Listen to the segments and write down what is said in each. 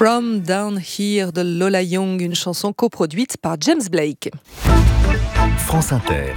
From Down Here de Lola Young, une chanson coproduite par James Blake. France Inter.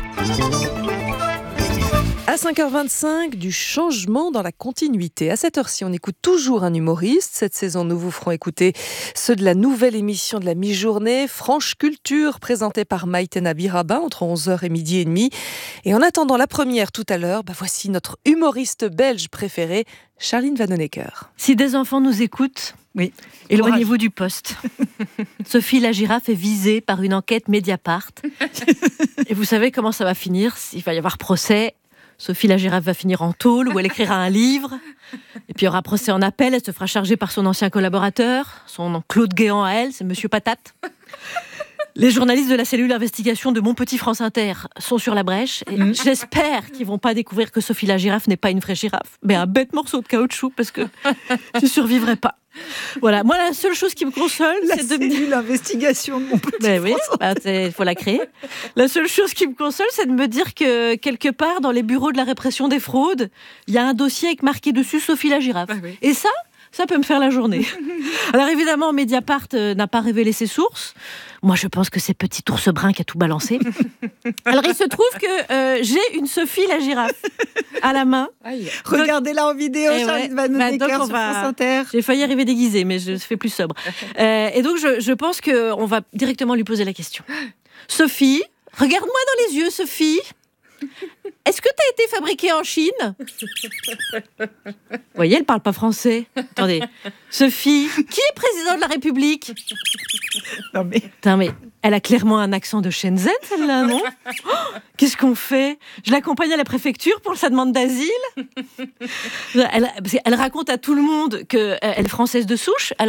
À 5h25, du changement dans la continuité. À cette heure-ci, on écoute toujours un humoriste. Cette saison, nous vous ferons écouter ceux de la nouvelle émission de la mi-journée, Franche Culture, présentée par Maïtena Birabin, entre 11h et midi et demi. Et en attendant la première tout à l'heure, voici notre humoriste belge préféré, Charline Vanhoenacker. Si des enfants nous écoutent, oui, éloignez-vous du poste. Sophie la girafe est visée par une enquête Mediapart. Et vous savez comment ça va finir? Il va y avoir procès. Sophie la girafe va finir en tôle où elle écrira un livre. Et puis il y aura procès en appel. Elle se fera charger par son ancien collaborateur, son Claude Guéant à elle, c'est Monsieur Patate. Les journalistes de la cellule d'investigation de Mon Petit France Inter sont sur la brèche. Et j'espère qu'ils vont pas découvrir que Sophie la girafe n'est pas une vraie girafe, mais un bête morceau de caoutchouc, parce que je survivrai pas. Voilà, moi la seule chose qui me console, c'est de me dire l'investigation de Mon Petit France. Il faut la créer. La seule chose qui me console, c'est de me dire que quelque part dans les bureaux de la répression des fraudes, il y a un dossier avec marqué dessus Sophie la girafe. Oui. Et ça peut me faire la journée. Alors évidemment, Mediapart n'a pas révélé ses sources. Moi, je pense que c'est Petit Ours Brun qui a tout balancé. Alors il se trouve que j'ai une Sophie la girafe à la main. Aïe. Regardez-la en vidéo, Charline Vanhoenacker sur France Inter. J'ai failli arriver déguisée, mais je fais plus sobre. Et donc je pense qu'on va directement lui poser la question. Sophie, regarde-moi dans les yeux, Sophie. Est-ce que tu as été fabriquée en Chine? Vous voyez, elle parle pas français. Attendez. Sophie, qui est président de la République? Non mais elle a clairement un accent de Shenzhen, celle-là, non? Qu'est-ce qu'on fait? Je l'accompagne à la préfecture pour sa demande d'asile. Elle raconte à tout le monde qu'elle est française de souche.